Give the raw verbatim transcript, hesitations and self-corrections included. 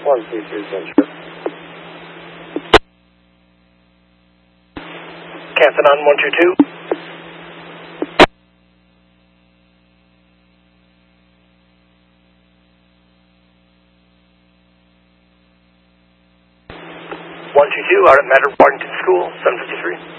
one three three Central. Canton on one two two. one two two, out at Matter Warrington School, seven fifty-three.